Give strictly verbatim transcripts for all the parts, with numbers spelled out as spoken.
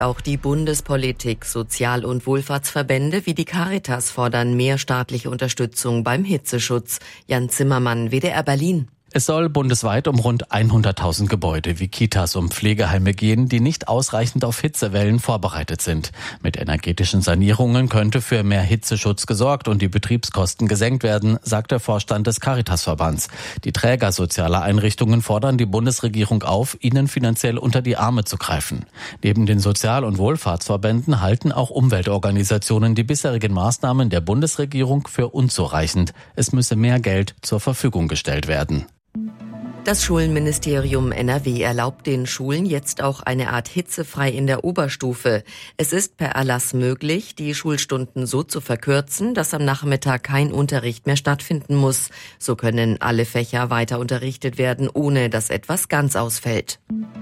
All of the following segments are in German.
Auch die Bundespolitik, Sozial- und Wohlfahrtsverbände wie die Caritas fordern mehr staatliche Unterstützung beim Hitzeschutz. Jan Zimmermann, W D R Berlin. Es soll bundesweit um rund hunderttausend Gebäude wie Kitas und Pflegeheime gehen, die nicht ausreichend auf Hitzewellen vorbereitet sind. Mit energetischen Sanierungen könnte für mehr Hitzeschutz gesorgt und die Betriebskosten gesenkt werden, sagt der Vorstand des Caritasverbands. Die Träger sozialer Einrichtungen fordern die Bundesregierung auf, ihnen finanziell unter die Arme zu greifen. Neben den Sozial- und Wohlfahrtsverbänden halten auch Umweltorganisationen die bisherigen Maßnahmen der Bundesregierung für unzureichend. Es müsse mehr Geld zur Verfügung gestellt werden. Das Schulministerium N R W erlaubt den Schulen jetzt auch eine Art hitzefrei in der Oberstufe. Es ist per Erlass möglich, die Schulstunden so zu verkürzen, dass am Nachmittag kein Unterricht mehr stattfinden muss. So können alle Fächer weiter unterrichtet werden, ohne dass etwas ganz ausfällt.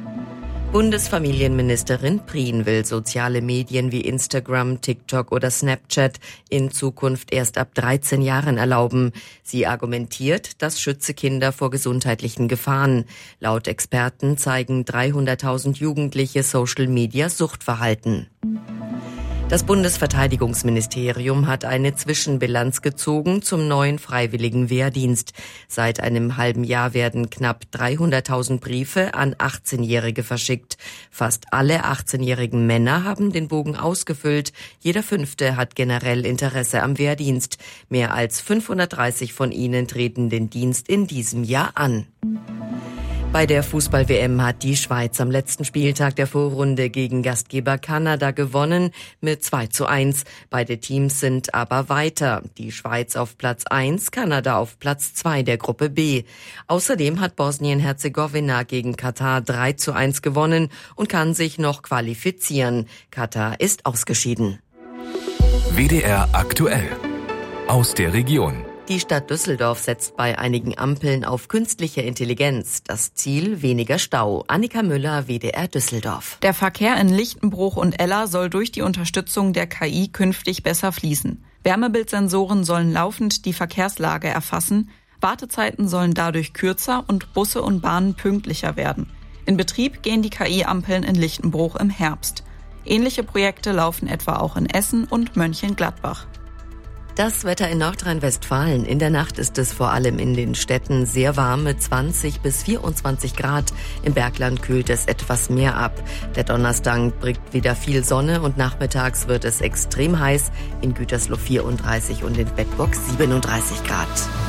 Bundesfamilienministerin Prien will soziale Medien wie Instagram, TikTok oder Snapchat in Zukunft erst ab dreizehn Jahren erlauben. Sie argumentiert, das schütze Kinder vor gesundheitlichen Gefahren. Laut Experten zeigen dreihunderttausend Jugendliche Social-Media-Suchtverhalten. Das Bundesverteidigungsministerium hat eine Zwischenbilanz gezogen zum neuen freiwilligen Wehrdienst. Seit einem halben Jahr werden knapp dreihunderttausend Briefe an achtzehnjährige verschickt. Fast alle achtzehnjährigen Männer haben den Bogen ausgefüllt. Jeder Fünfte hat generell Interesse am Wehrdienst. Mehr als fünfhundertdreißig von ihnen treten den Dienst in diesem Jahr an. Bei der Fußball-W M hat die Schweiz am letzten Spieltag der Vorrunde gegen Gastgeber Kanada gewonnen mit zwei zu eins. Beide Teams sind aber weiter. Die Schweiz auf Platz eins, Kanada auf Platz zwei der Gruppe B. Außerdem hat Bosnien-Herzegowina gegen Katar drei zu eins gewonnen und kann sich noch qualifizieren. Katar ist ausgeschieden. W D R aktuell aus der Region. Die Stadt Düsseldorf setzt bei einigen Ampeln auf künstliche Intelligenz. Das Ziel: weniger Stau. Annika Müller, W D R Düsseldorf. Der Verkehr in Lichtenbruch und Ella soll durch die Unterstützung der K I künftig besser fließen. Wärmebildsensoren sollen laufend die Verkehrslage erfassen. Wartezeiten sollen dadurch kürzer und Busse und Bahnen pünktlicher werden. In Betrieb gehen die K I-Ampeln in Lichtenbruch im Herbst. Ähnliche Projekte laufen etwa auch in Essen und Mönchengladbach. Das Wetter in Nordrhein-Westfalen. In der Nacht ist es vor allem in den Städten sehr warm mit zwanzig bis vierundzwanzig Grad. Im Bergland kühlt es etwas mehr ab. Der Donnerstag bringt wieder viel Sonne und nachmittags wird es extrem heiß. In Gütersloh vierunddreißig und in Bedburg siebenunddreißig Grad.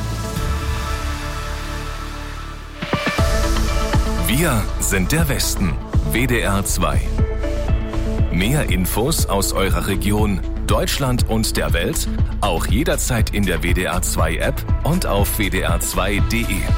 Wir sind der Westen. W D R zwei. Mehr Infos aus eurer Region, Deutschland und der Welt, auch jederzeit in der W D R zwei App und auf w d r zwei punkt d e.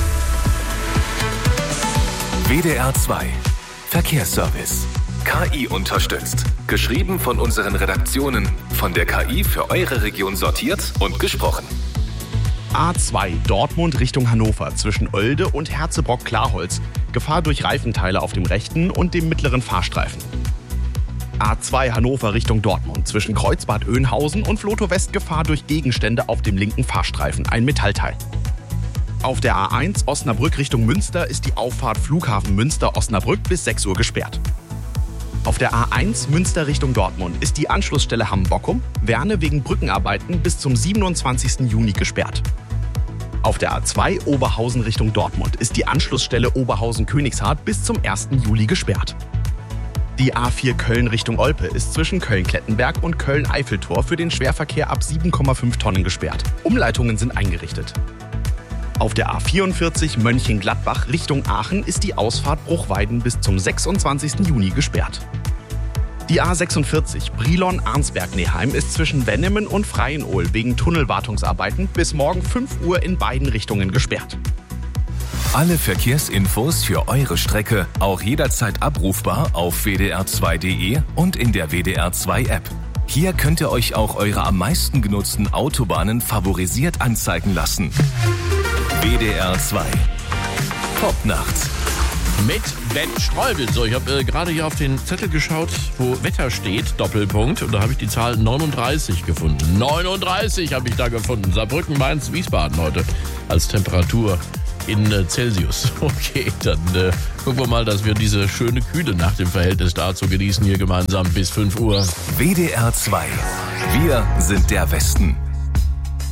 W D R zwei Verkehrsservice. K I unterstützt. Geschrieben von unseren Redaktionen. Von der K I für eure Region sortiert und gesprochen. A zwei Dortmund Richtung Hannover zwischen Oelde und Herzebrock-Klarholz. Gefahr durch Reifenteile auf dem rechten und dem mittleren Fahrstreifen. A zwei Hannover Richtung Dortmund zwischen Kreuzbad Oeynhausen und Floto West Gefahr durch Gegenstände auf dem linken Fahrstreifen, ein Metallteil. Auf der A eins Osnabrück Richtung Münster ist die Auffahrt Flughafen Münster-Osnabrück bis sechs Uhr gesperrt. Auf der A eins Münster Richtung Dortmund ist die Anschlussstelle Hamm-Bockum, Werne wegen Brückenarbeiten bis zum siebenundzwanzigsten Juni gesperrt. Auf der A zwei Oberhausen Richtung Dortmund ist die Anschlussstelle Oberhausen-Königshardt bis zum ersten Juli gesperrt. Die A vier Köln Richtung Olpe ist zwischen Köln-Klettenberg und Köln-Eiffeltor für den Schwerverkehr ab sieben Komma fünf Tonnen gesperrt. Umleitungen sind eingerichtet. Auf der A vierundvierzig Mönchengladbach Richtung Aachen ist die Ausfahrt Bruchweiden bis zum sechsundzwanzigsten Juni gesperrt. Die A sechsundvierzig Brilon-Arnsberg-Neheim ist zwischen Wennemen und Freienohl wegen Tunnelwartungsarbeiten bis morgen fünf Uhr in beiden Richtungen gesperrt. Alle Verkehrsinfos für eure Strecke auch jederzeit abrufbar auf w d r zwei punkt d e und in der W D R zwei App. Hier könnt ihr euch auch eure am meisten genutzten Autobahnen favorisiert anzeigen lassen. W D R zwei Popnacht mit Ben Streubel. So, ich habe äh, gerade hier auf den Zettel geschaut, wo Wetter steht, Doppelpunkt, und da habe ich die Zahl neununddreißig gefunden. neununddreißig habe ich da gefunden. Saarbrücken, Mainz, Wiesbaden heute als Temperatur. in äh, Celsius. Okay, dann äh, gucken wir mal, dass wir diese schöne Kühle nach dem Verhältnis dazu genießen hier gemeinsam bis fünf Uhr. W D R zwei. Wir sind der Westen.